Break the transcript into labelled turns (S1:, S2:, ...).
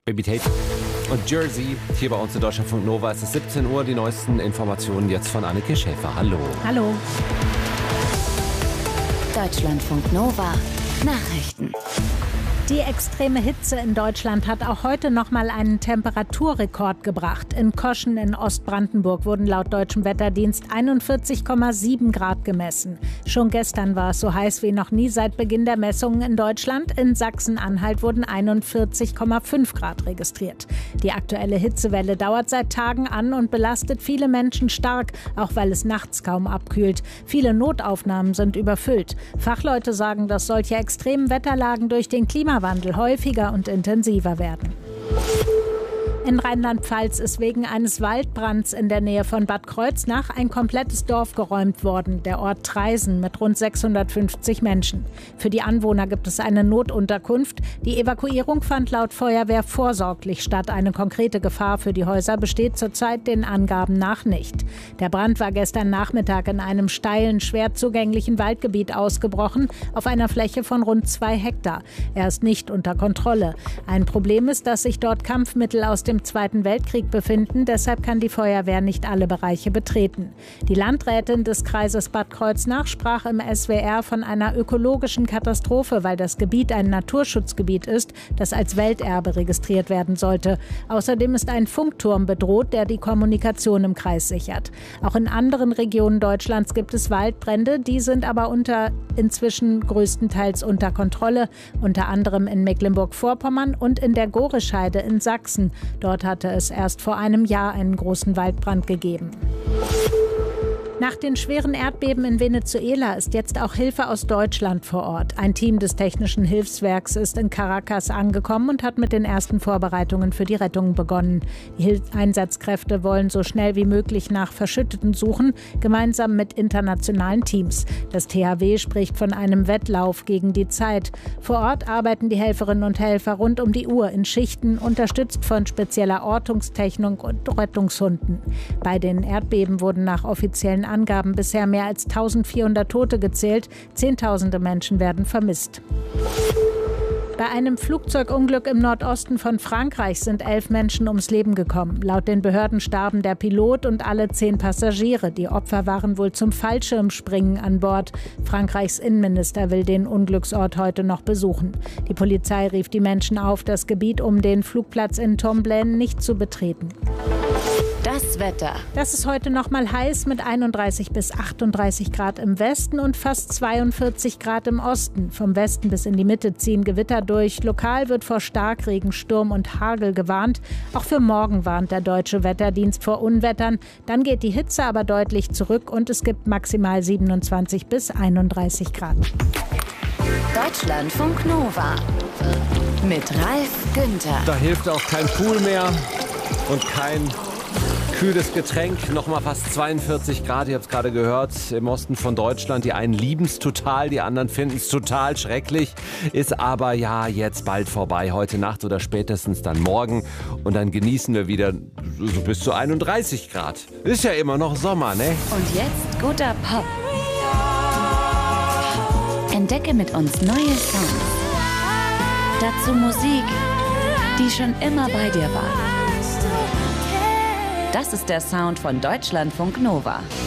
S1: Baby Tate und Jersey hier bei uns in Deutschlandfunk Nova. Es ist 17 Uhr, die neuesten Informationen jetzt von Anneke Schäfer. Hallo.
S2: Hallo.
S3: Deutschlandfunk Nova Nachrichten.
S2: Die extreme Hitze in Deutschland hat auch heute noch mal einen Temperaturrekord gebracht. In Koschen in Ostbrandenburg wurden laut deutschem Wetterdienst 41,7 Grad gemessen. Schon gestern war es so heiß wie noch nie seit Beginn der Messungen in Deutschland. In Sachsen-Anhalt wurden 41,5 Grad registriert. Die aktuelle Hitzewelle dauert seit Tagen an und belastet viele Menschen stark, auch weil es nachts kaum abkühlt. Viele Notaufnahmen sind überfüllt. Fachleute sagen, dass solche extremen Wetterlagen durch den Klimawandel häufiger und intensiver werden. In Rheinland-Pfalz ist wegen eines Waldbrands in der Nähe von Bad Kreuznach ein komplettes Dorf geräumt worden, der Ort Traisen mit rund 650 Menschen. Für die Anwohner gibt es eine Notunterkunft. Die Evakuierung fand laut Feuerwehr vorsorglich statt. Eine konkrete Gefahr für die Häuser besteht zurzeit den Angaben nach nicht. Der Brand war gestern Nachmittag in einem steilen, schwer zugänglichen Waldgebiet ausgebrochen, auf einer Fläche von rund 2 Hektar. Er ist nicht unter Kontrolle. Ein Problem ist, dass sich dort Kampfmittel aus dem Zweiten Weltkrieg befinden. Deshalb kann die Feuerwehr nicht alle Bereiche betreten. Die Landrätin des Kreises Bad Kreuznach sprach im SWR von einer ökologischen Katastrophe, weil das Gebiet ein Naturschutzgebiet ist, das als Welterbe registriert werden sollte. Außerdem ist ein Funkturm bedroht, der die Kommunikation im Kreis sichert. Auch in anderen Regionen Deutschlands gibt es Waldbrände. Die sind aber inzwischen größtenteils unter Kontrolle, unter anderem in Mecklenburg-Vorpommern und in der Gorescheide in Sachsen. Dort hatte es erst vor einem Jahr einen großen Waldbrand gegeben. Nach den schweren Erdbeben in Venezuela ist jetzt auch Hilfe aus Deutschland vor Ort. Ein Team des Technischen Hilfswerks ist in Caracas angekommen und hat mit den ersten Vorbereitungen für die Rettung begonnen. Die Einsatzkräfte wollen so schnell wie möglich nach Verschütteten suchen, gemeinsam mit internationalen Teams. Das THW spricht von einem Wettlauf gegen die Zeit. Vor Ort arbeiten die Helferinnen und Helfer rund um die Uhr in Schichten, unterstützt von spezieller Ortungstechnik und Rettungshunden. Bei den Erdbeben wurden nach offiziellen Angaben bisher mehr als 1400 Tote gezählt. Zehntausende Menschen werden vermisst. Bei einem Flugzeugunglück im Nordosten von Frankreich sind 11 Menschen ums Leben gekommen. Laut den Behörden starben der Pilot und alle 10 Passagiere. Die Opfer waren wohl zum Fallschirmspringen an Bord. Frankreichs Innenminister will den Unglücksort heute noch besuchen. Die Polizei rief die Menschen auf, das Gebiet um den Flugplatz in Tomblaine nicht zu betreten.
S3: Das Wetter.
S2: Das ist heute noch mal heiß mit 31 bis 38 Grad im Westen und fast 42 Grad im Osten. Vom Westen bis in die Mitte ziehen Gewitter durch. Lokal wird vor Starkregen, Sturm und Hagel gewarnt. Auch für morgen warnt der Deutsche Wetterdienst vor Unwettern. Dann geht die Hitze aber deutlich zurück und es gibt maximal 27 bis 31 Grad.
S3: Deutschlandfunk Nova mit Ralf Günther.
S1: Da hilft auch kein Pool mehr und kein kühles Getränk, nochmal fast 42 Grad, ihr habt es gerade gehört, im Osten von Deutschland. Die einen lieben es total, die anderen finden es total schrecklich. Ist aber ja jetzt bald vorbei, heute Nacht oder spätestens dann morgen. Und dann genießen wir wieder so bis zu 31 Grad. Ist ja immer noch Sommer, ne?
S3: Und jetzt guter Pop. Entdecke mit uns neue Songs. Dazu Musik, die schon immer bei dir war. Das ist der Sound von Deutschlandfunk Nova.